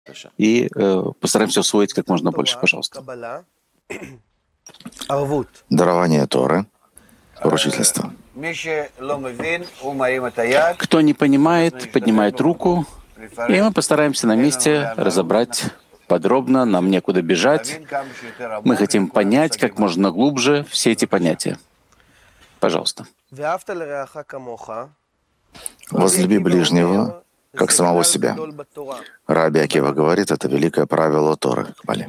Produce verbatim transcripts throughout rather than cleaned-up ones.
и э, постараемся усвоить как можно больше, пожалуйста. Дарование Торы, поручительство. Кто не понимает, поднимает руку, и мы постараемся на месте разобрать подробно, нам некуда бежать. Мы хотим понять как можно глубже все эти понятия. Пожалуйста. Возлюби ближнего, как самого себя. Раби Акива говорит, это великое правило Торы в Кабале.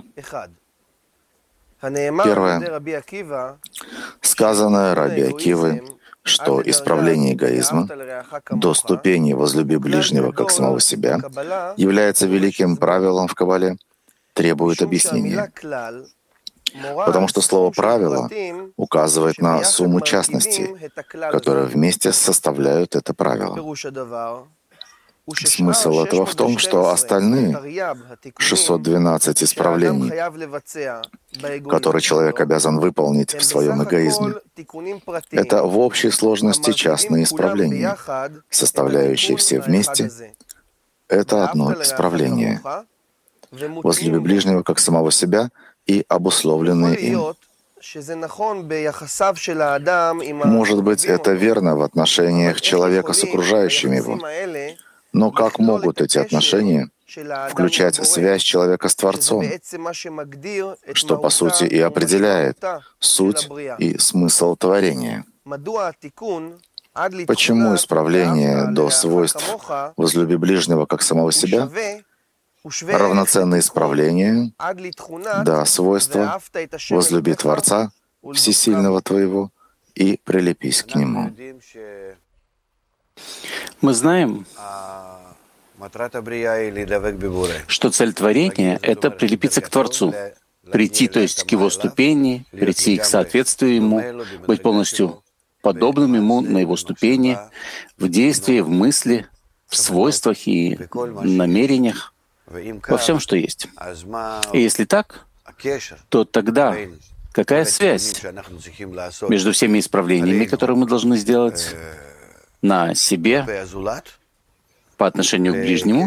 Первое. Сказанное Раби Акивы, что исправление эгоизма до ступени «возлюби ближнего, как самого себя» является великим правилом в Кабале, требует объяснения. Потому что слово «правило» указывает на сумму частностей, которые вместе составляют это правило. Смысл этого в том, что остальные шестьсот двенадцать исправлений, которые человек обязан выполнить в своем эгоизме, это в общей сложности частные исправления, составляющие все вместе. Это одно исправление. Возлюби ближнего как самого себя и обусловленные им. Может быть, это верно в отношениях человека с окружающим его. Но как могут эти отношения включать связь человека с Творцом, что, по сути, и определяет суть и смысл творения? Почему исправление до свойств «возлюби ближнего, как самого себя» равноценно исправлению до свойства «возлюби Творца, всесильного твоего, и прилепись к Нему»? Мы знаем, что цель творения — это прилепиться к Творцу, прийти, то есть к Его ступени, прийти к соответствию Ему, быть полностью подобным Ему на Его ступени, в действии, в мысли, в свойствах и намерениях, во всем, что есть. И если так, то тогда какая связь между всеми исправлениями, которые мы должны сделать на себе по отношению к ближнему,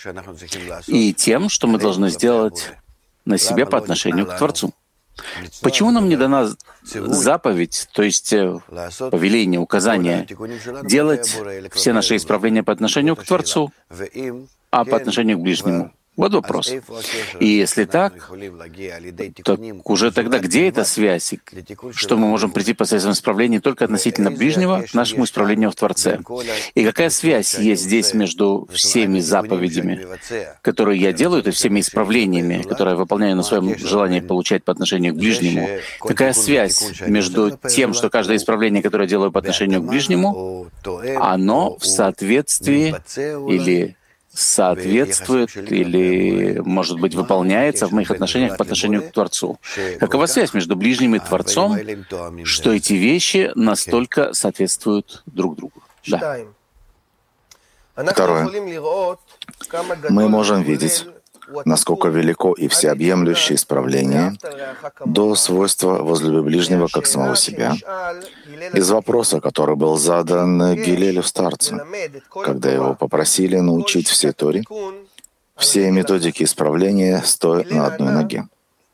и тем, что мы должны сделать на себе по отношению к Творцу? Почему нам не дана заповедь, то есть повеление, указание, делать все наши исправления по отношению к Творцу, а по отношению к ближнему? Вот вопрос. И если так, то уже тогда где эта связь? Что мы можем прийти посредством исправления только относительно ближнего к нашему исправлению в Творце? И какая связь есть здесь между всеми заповедями, которые я делаю, и всеми исправлениями, которые я выполняю на своем желании получать по отношению к ближнему? Какая связь между тем, что каждое исправление, которое я делаю по отношению к ближнему, оно в соответствии или соответствует или, может быть, выполняется в моих отношениях по отношению к Творцу? Какова связь между ближним и Творцом, что эти вещи настолько соответствуют друг другу? Да. Второе. Мы можем видеть, насколько велико и всеобъемлющее исправление до свойства «возлюби ближнего, как самого себя» из вопроса, который был задан Гилелю старцу, когда его попросили научить всей Торе все методики исправления, стоя на одной ноге.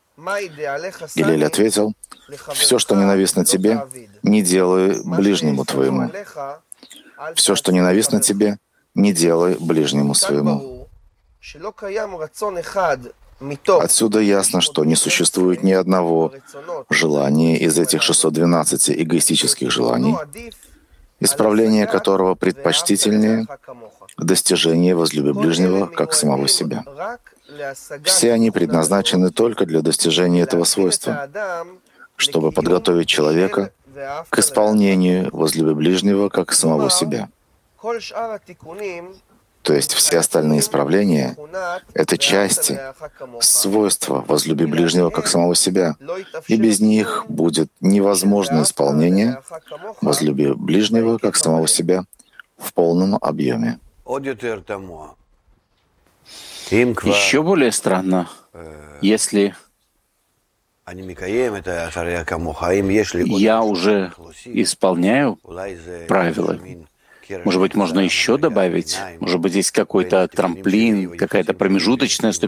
Гилель ответил: «Все, что ненавистно тебе, не делай ближнему твоему. Все, что ненавистно тебе, не делай ближнему своему». Отсюда ясно, что не существует ни одного желания из этих шестисот двенадцати эгоистических желаний, исправление которого предпочтительнее достижения возлюби ближнего как самого себя. Все они предназначены только для достижения этого свойства, чтобы подготовить человека к исполнению возлюби ближнего как самого себя. То есть все остальные исправления — это части, свойства возлюби ближнего как самого себя, и без них будет невозможно исполнение возлюби ближнего как самого себя в полном объеме. Еще более странно, если я уже исполняю правила, Может быть, можно еще добавить? Может быть, есть какой-то трамплин, какая-то промежуточная ступень?